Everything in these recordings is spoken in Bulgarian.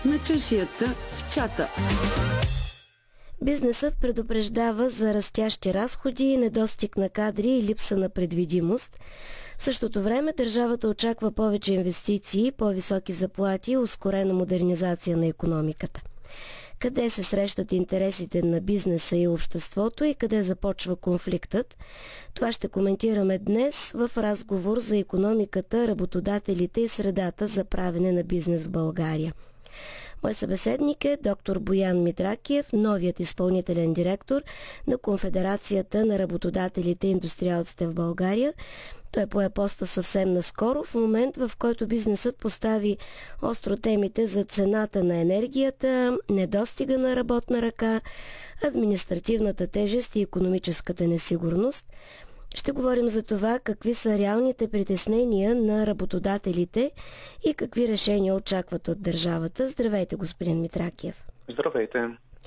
на чашията в чата. Бизнесът предупреждава за растящи разходи, недостиг на кадри и липса на предвидимост. В същото време държавата очаква повече инвестиции, по-високи заплати и ускорена модернизация на икономиката. Къде се срещат интересите на бизнеса и обществото и къде започва конфликтът? Това ще коментираме днес в разговор за икономиката, работодателите и средата за правене на бизнес в България. Мой събеседник е доктор Боян Митракиев, новият изпълнителен директор на Конфедерацията на работодателите и индустриалците в България. Той пое поста съвсем наскоро, в момент в който бизнесът постави остро темите за цената на енергията, недостига на работна ръка, административната тежест и икономическата несигурност. Ще говорим за това какви са реалните притеснения на работодателите и какви решения очакват от държавата. Здравейте, господин Митракиев. Здравейте.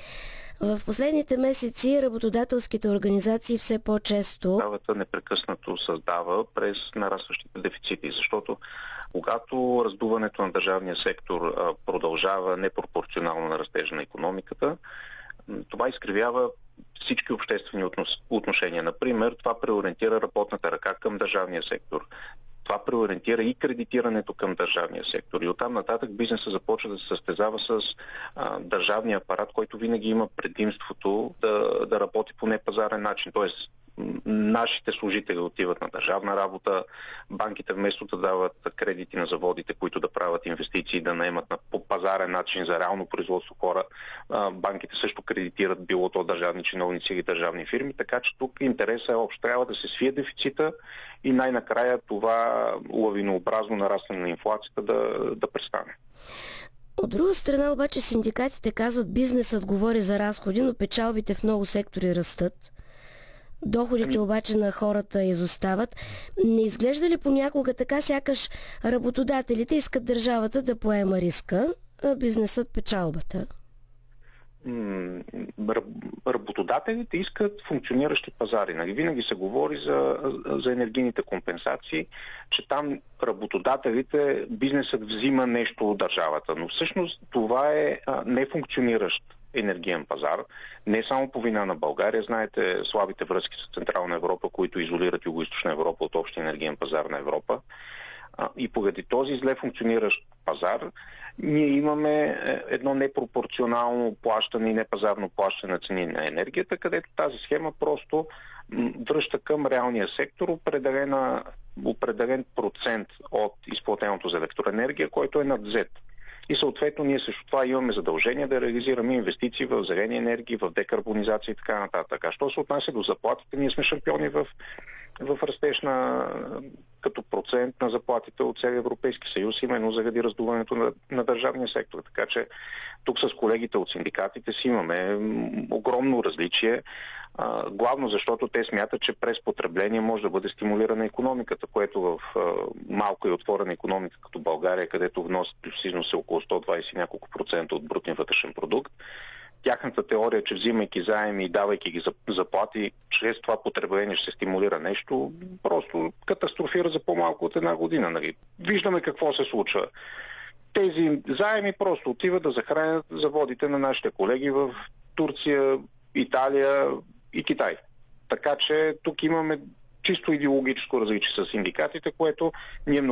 В последните месеци работодателските организации все по-често... Държавата непрекъснато създава през нарастващите дефицити, защото когато раздуването на държавния сектор продължава непропорционално на растежа на икономиката, това изкривява всички обществени отношения. Например, това преориентира работната ръка към държавния сектор. Това преориентира и кредитирането към държавния сектор. И оттам нататък бизнесът започва да се състезава с държавния апарат, който винаги има предимството да работи по непазарен начин. Тоест, нашите служители отиват на държавна работа, банките вместо да дават кредити на заводите, които да правят инвестиции, да наемат по пазарен начин за реално производство хора, банките също кредитират било то държавни чиновници или държавни фирми, така че тук интересът е общ. Трябва да се свие дефицита и най-накрая това лавинообразно нарастване на инфлацията да престане. От друга страна обаче синдикатите казват, бизнесът говори за разходи, но печалбите в много сектори растат. Доходите обаче на хората изостават. Не изглежда ли понякога така, сякаш работодателите искат държавата да поема риска, а бизнесът печалбата? Работодателите искат функциониращи пазари. Нали? Винаги се говори за енергийните компенсации, че там работодателите, бизнесът взима нещо от държавата. Но всъщност това е нефункциониращ енергиен пазар. Не само по вина на България. Знаете слабите връзки с Централна Европа, които изолират Югоизточна Европа от общия енергиен пазар на Европа. И поради този зле функциониращ пазар, ние имаме едно непропорционално плащане и непазарно плащане на цени на енергията, където тази схема просто връща към реалния сектор определен процент от изплатеното за електроенергия, който е надвзет. И съответно ние също това имаме задължение да реализираме инвестиции в зелени енергии, в декарбонизация и така нататък. А що се отнася до заплатите, ние сме шампиони в растеж като процент на заплатите от целия Европейски съюз, именно заради раздуването на държавния сектор. Така че тук с колегите от синдикатите си имаме огромно различие, главно защото те смятат, че през потребление може да бъде стимулирана икономиката, което в малка и отворена икономика като България, където вносът плюс износ е около 120 и няколко процента от брутния вътрешен продукт, тяхната теория, че взимайки заеми и давайки ги заплати, чрез това потребление ще се стимулира нещо, просто катастрофира за по-малко от една година. Нали? Виждаме какво се случва. Тези заеми просто отиват да захранят заводите на нашите колеги в Турция, Италия и Китай. Така че тук имаме чисто идеологическо различие с синдикатите, което ние